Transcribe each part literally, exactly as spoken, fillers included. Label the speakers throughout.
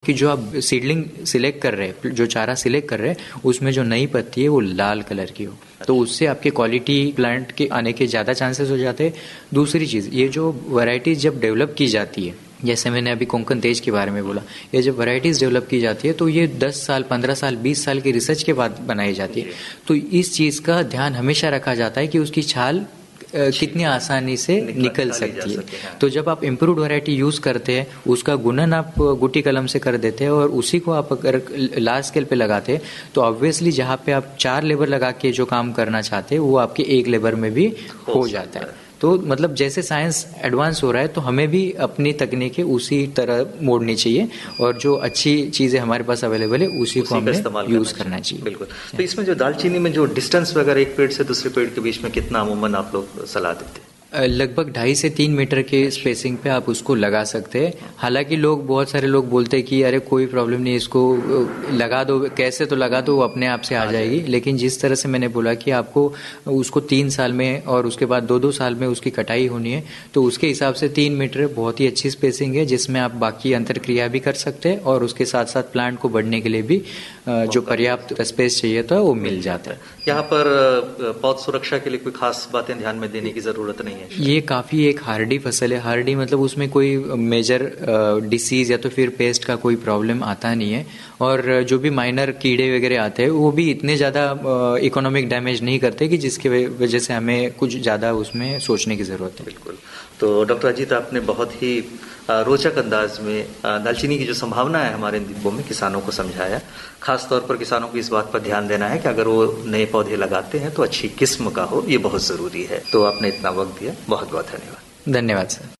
Speaker 1: कि जो आप सीडलिंग सिलेक्ट कर रहे हैं, जो चारा सिलेक्ट कर रहे हैं, उसमें जो नई पत्ती है वो लाल कलर की हो, तो उससे आपके क्वालिटी प्लांट के आने के ज़्यादा चांसेस हो जाते हैं। दूसरी चीज़, ये जो वैरायटीज़ जब डेवलप की जाती है, जैसे मैंने अभी कोंकण तेज के बारे में बोला, ये जब वैरायटीज़ डेवलप की जाती है तो ये दस साल, पंद्रह साल, बीस साल की रिसर्च के बाद बनाई जाती है। तो इस चीज़ का ध्यान हमेशा रखा जाता है कि उसकी छाल कितनी आसानी से निकल सकती है। तो जब आप इम्प्रूव्ड वैरायटी यूज़ करते हैं, उसका गुणन आप गुटी कलम से कर देते हैं और उसी को आप अगर लार्ज स्केल पे लगाते हैं तो ऑब्वियसली जहाँ पे आप चार लेबर लगा के जो काम करना चाहते हैं वो आपके एक लेबर में भी हो जाता है। तो मतलब जैसे साइंस एडवांस हो रहा है तो हमें भी अपनी तकनीकें उसी तरह मोड़नी चाहिए और जो अच्छी चीज़ें हमारे पास अवेलेबल है उसी, उसी को हमें यूज़ करना चाहिए।
Speaker 2: बिल्कुल। तो इसमें जो दालचीनी में जो डिस्टेंस वगैरह एक पेड़ से दूसरे पेड़ के बीच में कितना अमूमन आप लोग सलाह देते हैं?
Speaker 1: लगभग ढाई से तीन मीटर के स्पेसिंग पे आप उसको लगा सकते हैं। हालांकि लोग, बहुत सारे लोग बोलते हैं कि अरे कोई प्रॉब्लम नहीं, इसको लगा दो, कैसे तो लगा दो, वो अपने आप से आ जाएगी। लेकिन जिस तरह से मैंने बोला कि आपको उसको तीन साल में और उसके बाद दो दो साल में उसकी कटाई होनी है, तो उसके हिसाब से तीन मीटर बहुत ही अच्छी स्पेसिंग है जिसमें आप बाकी अंतरक्रिया भी कर सकते हैं और उसके साथ साथ प्लांट को बढ़ने के लिए भी जो पर्याप्त स्पेस चाहिए था वो मिल जाता है।
Speaker 2: यहाँ पर पौध सुरक्षा के लिए कोई खास बातें ध्यान में देने की जरूरत नहीं है?
Speaker 1: ये काफ़ी एक हार्डी फसल है। हार्डी मतलब उसमें कोई मेजर डिसीज़ या तो फिर पेस्ट का कोई प्रॉब्लम आता नहीं है और जो भी माइनर कीड़े वगैरह आते हैं वो भी इतने ज़्यादा इकोनॉमिक डैमेज नहीं करते कि जिसकी वजह से हमें कुछ ज़्यादा उसमें सोचने की ज़रूरत है।
Speaker 2: बिल्कुल। तो डॉक्टर अजीत, आपने बहुत ही रोचक अंदाज में दालचीनी की जो संभावना है हमारे द्वीपों में किसानों को समझाया। खास तौर पर किसानों को इस बात पर ध्यान देना है कि अगर वो नए पौधे लगाते हैं तो अच्छी किस्म का हो, ये बहुत ज़रूरी है। तो आपने इतना वक्त दिया, बहुत बहुत धन्यवाद।
Speaker 1: धन्यवाद सर।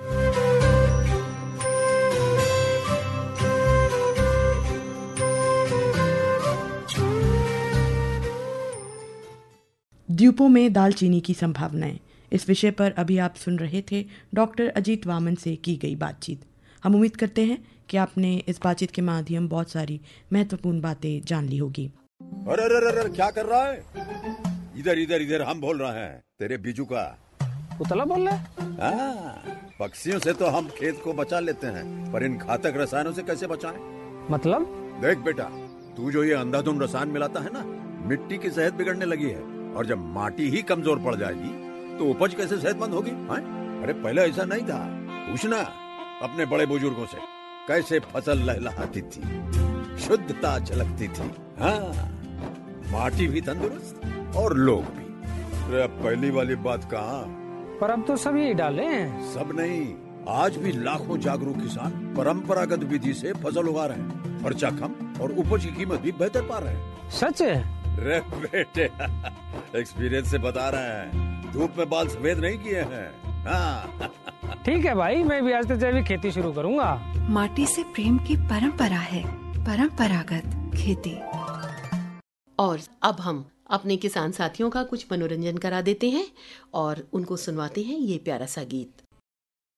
Speaker 3: द्वीपों में दालचीनी की संभावनाएं, इस विषय पर अभी आप सुन रहे थे डॉक्टर अजीत वामन से की गई बातचीत। हम उम्मीद करते हैं कि आपने इस बातचीत के माध्यम बहुत सारी महत्वपूर्ण बातें जान ली होगी।
Speaker 4: अरे अरे अरे क्या कर रहा है? इधर इधर इधर हम बोल रहे हैं तेरे बीजू का।
Speaker 5: उतला बोल रहा है?
Speaker 4: हाँ, पक्षियों से तो हम खेत को बचा लेते हैं, पर इन घातक रसायनों से कैसे बचाएं?
Speaker 5: मतलब?
Speaker 4: देख बेटा, तू जो ये अंधाधुंध रसायन मिलाता है ना, मिट्टी की सेहत बिगड़ने लगी है और जब माटी ही कमजोर पड़ जाएगी तो उपज कैसे सेहतमंद होगी? हाँ? अरे पहले ऐसा नहीं था, पूछना अपने बड़े बुजुर्गों से, कैसे फसल लहलहाती थी, शुद्धता झलकती थी। हाँ, माटी भी तंदुरुस्त और लोग भी। अरे पहली वाली बात कहाँ?
Speaker 5: पर अब तो सब यही डाले हैं।
Speaker 4: सब नहीं, आज भी लाखों जागरूक किसान परंपरागत विधि से फसल उगा रहे हैं, खर्चा कम और उपज की कीमत भी बेहतर पा रहे हैं।
Speaker 5: सच है?
Speaker 4: रे बेटे, एक्सपीरियंस से बता रहे हैं, धूप में बाल सफेद नहीं किए हैं। हाँ।
Speaker 5: ठीक है भाई, मैं भी आज से जैविक खेती शुरू करूंगा।
Speaker 6: माटी से प्रेम की परंपरा है परंपरागत खेती।
Speaker 7: और अब हम अपने किसान साथियों का कुछ मनोरंजन करा देते हैं और उनको सुनवाते हैं ये प्यारा सा गीत।